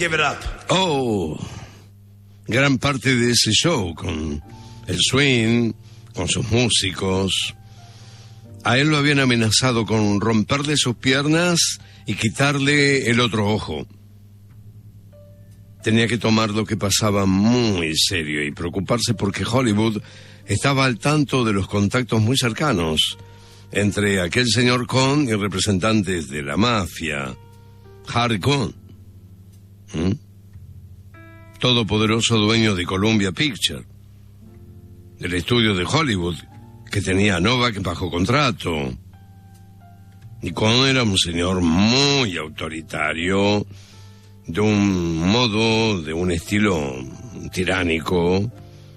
Give It Up. Oh, gran parte de ese show, con el swing, con sus músicos. A él lo habían amenazado con romperle sus piernas y quitarle el otro ojo. Tenía que tomar lo que pasaba muy serio y preocuparse porque Hollywood estaba al tanto de los contactos muy cercanos entre aquel señor Cohn y representantes de la mafia. Harry Cohn, todopoderoso dueño de Columbia Pictures, del estudio de Hollywood, que tenía a Novak bajo contrato. Y Cohn era un señor muy autoritario, de un modo, de un estilo tiránico,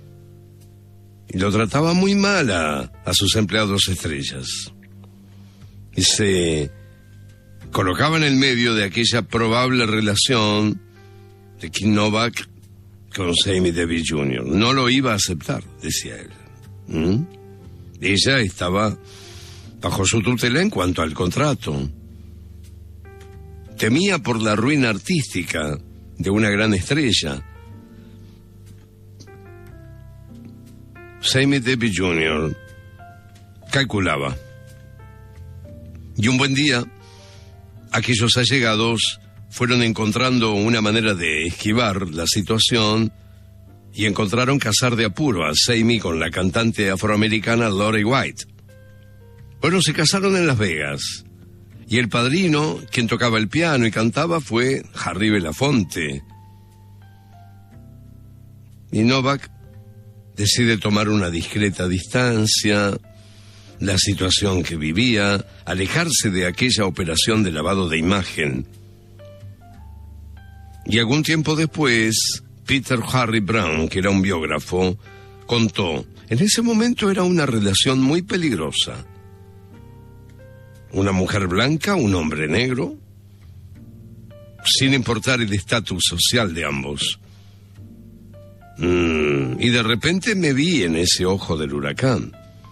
y lo trataba muy mal a sus empleados estrellas. Y se colocaba en el medio de aquella probable relación de Kim Novak con Sammy Davis Jr. No lo iba a aceptar, decía él. Ella estaba bajo su tutela en cuanto al contrato. Temía por la ruina artística de una gran estrella. Sammy Davis Jr. calculaba. Y un buen día, aquellos allegados fueron encontrando una manera de esquivar la situación y encontraron cazar de apuro a Sammy con la cantante afroamericana Lori White. Bueno, se casaron en Las Vegas. Y el padrino, quien tocaba el piano y cantaba, fue Harry Belafonte. Y Novak decide tomar una discreta distancia, la situación que vivía, alejarse de aquella operación de lavado de imagen. Y algún tiempo después, Peter Harry Brown, que era un biógrafo, contó, en ese momento era una relación muy peligrosa. Una mujer blanca, un hombre negro, sin importar el estatus social de ambos. Y de repente me vi en ese ojo del huracán.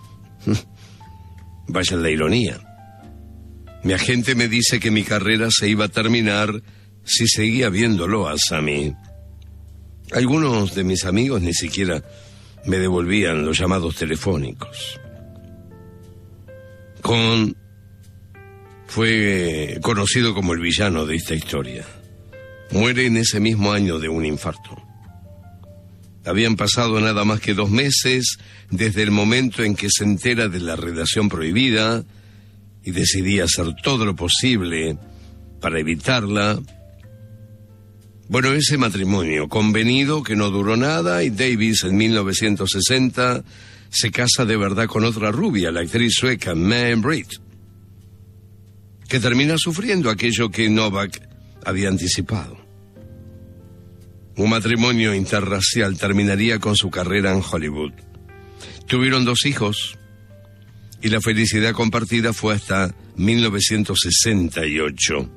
Vaya la ironía. Mi agente me dice que mi carrera se iba a terminar si seguía viéndolo a Sammy. Algunos de mis amigos ni siquiera me devolvían los llamados telefónicos. Cohn fue conocido como el villano de esta historia. Muere en ese mismo año de un infarto. Habían pasado nada más que 2 meses desde el momento en que se entera de la relación prohibida y decidí hacer todo lo posible para evitarla. Bueno, ese matrimonio convenido que no duró nada, y Davis en 1960 se casa de verdad con otra rubia, la actriz sueca Mae Britt, que termina sufriendo aquello que Novak había anticipado. Un matrimonio interracial terminaría con su carrera en Hollywood. Tuvieron 2 hijos y la felicidad compartida fue hasta 1968.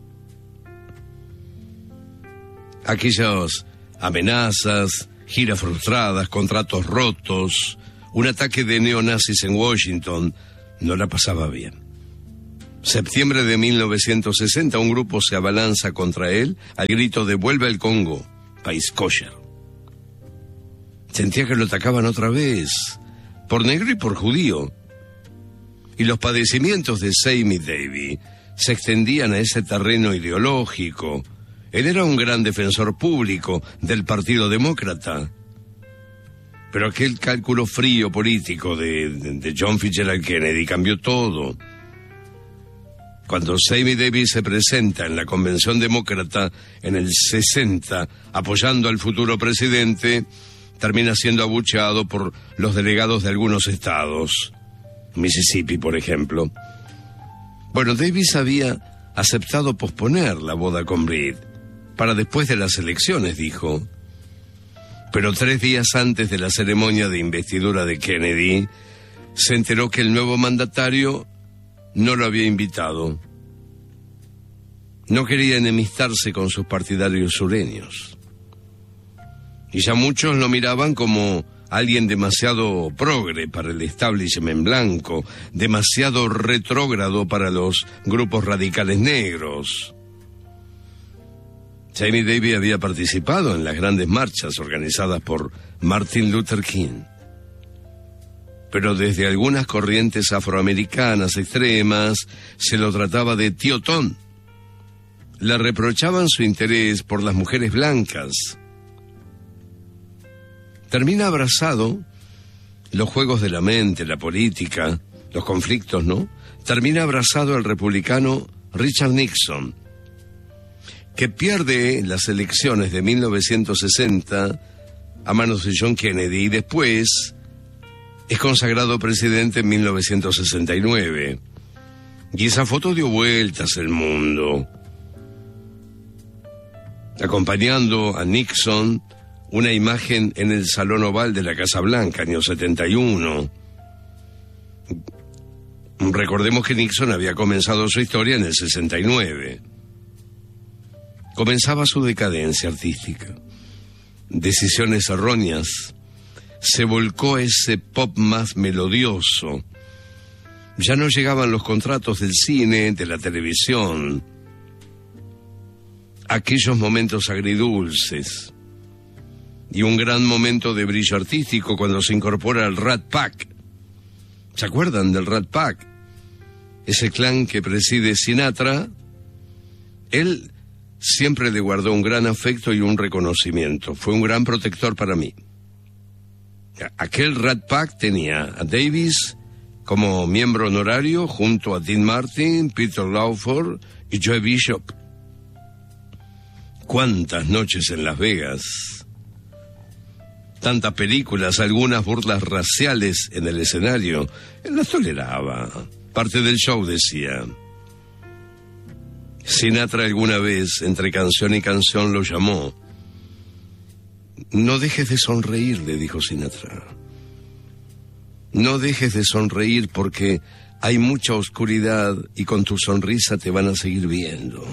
Aquellas amenazas, giras frustradas, contratos rotos, un ataque de neonazis en Washington, no la pasaba bien. Septiembre de 1960, un grupo se abalanza contra él al grito de "Vuelve al Congo, país kosher". Sentía que lo atacaban otra vez, por negro y por judío. Y los padecimientos de Sammy Davis se extendían a ese terreno ideológico. Él era un gran defensor público del Partido Demócrata. Pero aquel cálculo frío político de John Fitzgerald Kennedy cambió todo. Cuando Sammy Davis se presenta en la convención demócrata en el 60, apoyando al futuro presidente, termina siendo abucheado por los delegados de algunos estados. Mississippi, por ejemplo. Bueno, Davis había aceptado posponer la boda con Britt para después de las elecciones, dijo. Pero 3 días antes de la ceremonia de investidura de Kennedy, se enteró que el nuevo mandatario no lo había invitado. No quería enemistarse con sus partidarios sureños. Y ya muchos lo miraban como alguien demasiado progre para el establishment blanco, demasiado retrógrado para los grupos radicales negros. Sammy Davis había participado en las grandes marchas organizadas por Martin Luther King. Pero desde algunas corrientes afroamericanas extremas se lo trataba de tío Tom. Le reprochaban su interés por las mujeres blancas. Termina abrazado los juegos de la mente, la política, los conflictos, ¿no? Termina abrazado al republicano Richard Nixon, que pierde las elecciones de 1960 a manos de John Kennedy y después es consagrado presidente en 1969. Y esa foto dio vueltas el mundo. Acompañando a Nixon, una imagen en el Salón Oval de la Casa Blanca, año 71. Recordemos que Nixon había comenzado su historia en el 69. Comenzaba su decadencia artística. Decisiones erróneas. Se volcó ese pop más melodioso. Ya no llegaban los contratos del cine, de la televisión. Aquellos momentos agridulces. Y un gran momento de brillo artístico cuando se incorpora al Rat Pack. ¿Se acuerdan del Rat Pack? Ese clan que preside Sinatra. Él siempre le guardó un gran afecto y un reconocimiento. Fue un gran protector para mí. Aquel Rat Pack tenía a Davis como miembro honorario junto a Dean Martin, Peter Lawford y Joe Bishop. ¿Cuántas noches en Las Vegas? Tantas películas, algunas burlas raciales en el escenario. Él las toleraba. Parte del show, decía. Sinatra alguna vez, entre canción y canción, lo llamó. No dejes de sonreír, le dijo Sinatra. No dejes de sonreír porque hay mucha oscuridad y con tu sonrisa te van a seguir viendo.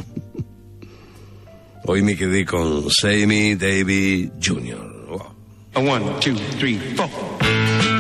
Hoy me quedé con Sammy Davis Jr. Wow. 1, 2, 3, 4.